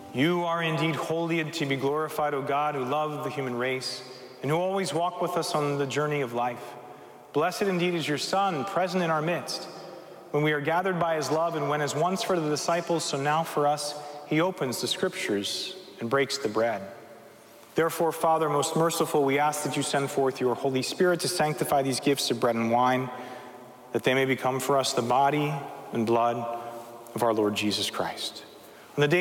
You are indeed holy and to be glorified, O God, who love the human race and who always walk with us on the journey of life. Blessed indeed is your Son, present in our midst, when we are gathered by his love, and when, as once for the disciples, so now for us, he opens the Scriptures and breaks the bread. Therefore, Father, most merciful, we ask that you send forth your Holy Spirit to sanctify these gifts of bread and wine, that they may become for us the body and blood of our Lord Jesus Christ.